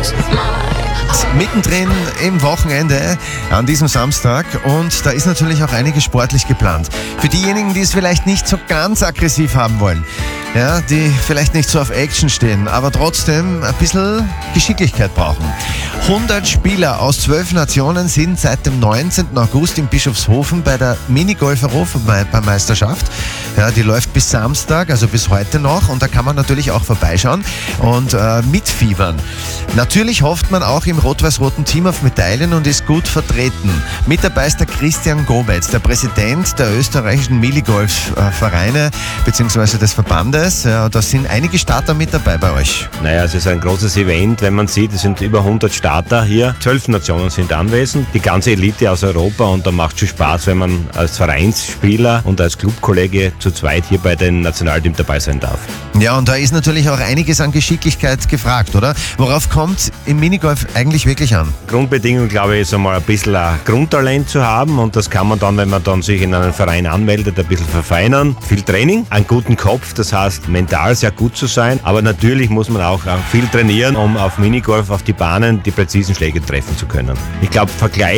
Mittendrin im Wochenende an diesem Samstag und da ist natürlich auch einiges sportlich geplant. Für diejenigen, die es vielleicht nicht so ganz aggressiv haben wollen, ja, die vielleicht nicht so auf Action stehen, aber trotzdem ein bisschen Geschicklichkeit brauchen. 100 Spieler aus 12 Nationen sind seit dem 19. August in Bischofshofen bei der Minigolf-Europameisterschaft. Ja, die läuft bis Samstag, also bis heute noch, und da kann man natürlich auch vorbeischauen und mitfiebern. Natürlich hofft man auch im rot-weiß-roten Team auf Medaillen und ist gut vertreten. Mit dabei ist der Christian Gometz, der Präsident der österreichischen Minigolf-Vereine bzw. des Verbandes. Ja, da sind einige Starter mit dabei bei euch. Naja, es ist ein großes Event, wenn man sieht, es sind über 100 Starter hier. 12 Nationen sind anwesend, die ganze Elite aus Europa, und da macht schon Spaß, wenn man als Vereinsspieler und als Clubkollege zu zweit hier bei den Nationalteam dabei sein darf. Ja, und da ist natürlich auch einiges an Geschicklichkeit gefragt, oder? Worauf kommt im Minigolf eigentlich wirklich an? Grundbedingung, glaube ich, ist einmal ein bisschen ein Grundtalent zu haben, und das kann man dann, wenn man dann sich in einen Verein anmeldet, ein bisschen verfeinern. Viel Training, einen guten Kopf, das heißt mental sehr gut zu sein, aber natürlich muss man auch viel trainieren, um auf Minigolf, auf die Bahnen, die präzisen Schläge treffen zu können. Ich glaube, Vergleich